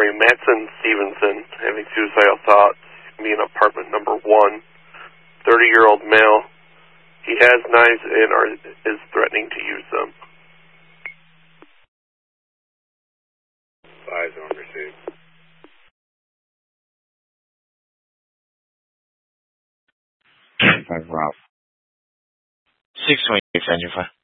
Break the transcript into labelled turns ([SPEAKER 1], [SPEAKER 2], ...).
[SPEAKER 1] Corey Matson Stevenson, having suicidal thoughts. Me in apartment number 1. 30-year-old male. He has knives and is threatening to use them.
[SPEAKER 2] 5 on receive.
[SPEAKER 3] 5 Ralph. 628 Engine 5.